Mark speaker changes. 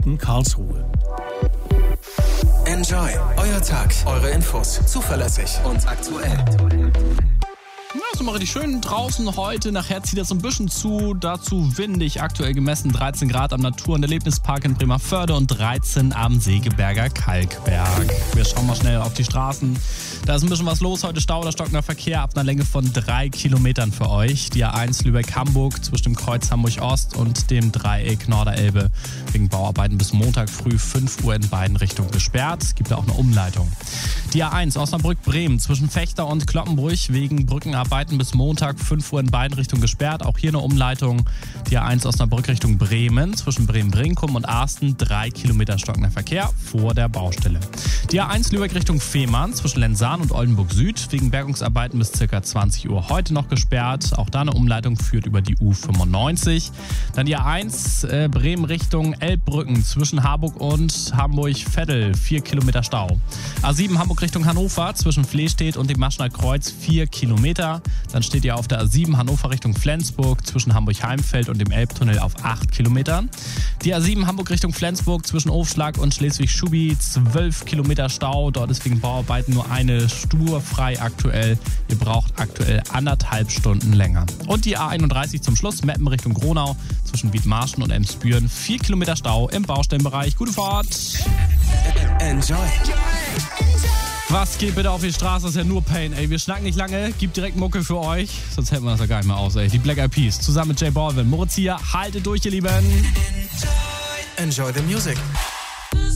Speaker 1: Leben Karlsruhe.
Speaker 2: Enjoy, euer Tag, eure Infos, zuverlässig und aktuell.
Speaker 3: Ja, ist mal richtig schön draußen heute. Nachher zieht es ein bisschen zu. Dazu windig, aktuell gemessen 13 Grad am Natur- und Erlebnispark in Bremervörde und 13 am Segeberger Kalkberg. Wir schauen mal schnell auf die Straßen. Da ist ein bisschen was los. Heute Stau oder stockender Verkehr ab einer Länge von 3 Kilometern für euch. Die A1 Lübeck-Hamburg zwischen dem Kreuz Hamburg-Ost und dem Dreieck Norderelbe. Wegen Bauarbeiten bis Montag früh 5 Uhr in beiden Richtungen gesperrt. Es gibt da auch eine Umleitung. Die A1 Osnabrück-Bremen zwischen Fechter und Kloppenbruch wegen Brückenarbeiten bis Montag 5 Uhr in beiden Richtungen gesperrt. Auch hier eine Umleitung. Die A1 Osnabrück Richtung Bremen zwischen Bremen-Brinkum und Arsten 3 Kilometer stockender Verkehr vor der Baustelle. Die A1 Lübeck Richtung Fehmarn zwischen Lenzahn und Oldenburg Süd wegen Bergungsarbeiten bis ca. 20 Uhr heute noch gesperrt. Auch da eine Umleitung führt über die U95. Dann die A1 Bremen Richtung Elbbrücken zwischen Harburg und Hamburg-Veddel 4 Kilometer Stau. A7 Hamburg Richtung Hannover zwischen Flehstedt und dem Maschner Kreuz 4 Kilometer. Dann steht ihr auf der A7 Hannover Richtung Flensburg zwischen Hamburg-Heimfeld und dem Elbtunnel auf 8 Kilometern. Die A7 Hamburg Richtung Flensburg zwischen Ofschlag und Schleswig-Schubi 12 Kilometer Stau. Dort ist wegen Bauarbeiten nur eine Spur frei aktuell. Ihr braucht aktuell 1,5 Stunden länger. Und die A31 zum Schluss, Meppen Richtung Gronau zwischen Wiedmarschen und Emsbüren 4 Kilometer Stau im Baustellenbereich. Gute Fahrt!
Speaker 2: Enjoy!
Speaker 3: Was geht bitte auf die Straße? Das ist ja nur Pain, ey. Wir schnacken nicht lange, gibt direkt Mucke für euch. Sonst hätten wir das ja gar nicht mehr aus, ey. Die Black Eyed Peas zusammen mit J Balvin. Moritz hier, haltet durch, ihr Lieben.
Speaker 2: Enjoy the music.